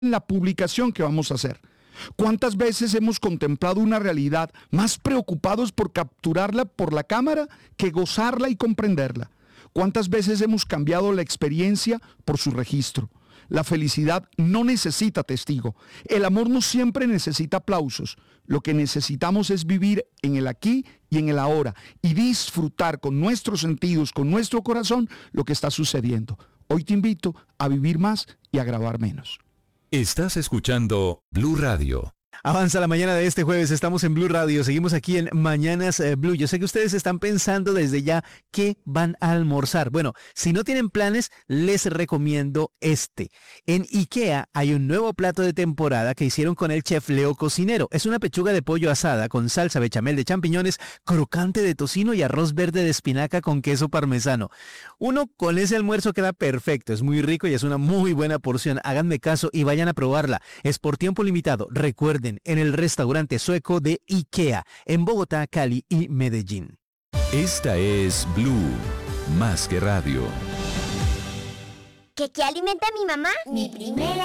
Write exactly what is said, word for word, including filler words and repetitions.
en la publicación que vamos a hacer. ¿Cuántas veces hemos contemplado una realidad más preocupados por capturarla por la cámara que gozarla y comprenderla? ¿Cuántas veces hemos cambiado la experiencia por su registro? La felicidad no necesita testigo. El amor no siempre necesita aplausos. Lo que necesitamos es vivir en el aquí y en el ahora y disfrutar con nuestros sentidos, con nuestro corazón, lo que está sucediendo. Hoy te invito a vivir más y a grabar menos. Estás escuchando Blue Radio. Avanza la mañana de este jueves, estamos en Blue Radio, seguimos aquí en Mañanas eh, Blue. Yo sé que ustedes están pensando desde ya qué van a almorzar. Bueno, si no tienen planes, les recomiendo este. En IKEA hay un nuevo plato de temporada que hicieron con el chef Leo Cocinero. Es una pechuga de pollo asada con salsa bechamel de champiñones, crocante de tocino y arroz verde de espinaca con queso parmesano. Uno con ese almuerzo queda perfecto, es muy rico y es una muy buena porción. Háganme caso y vayan a probarla. Es por tiempo limitado. Recuerden, en el restaurante sueco de IKEA, en Bogotá, Cali y Medellín. Esta es Blue, más que radio. ¿Qué, qué alimenta a mi mamá? Mi primera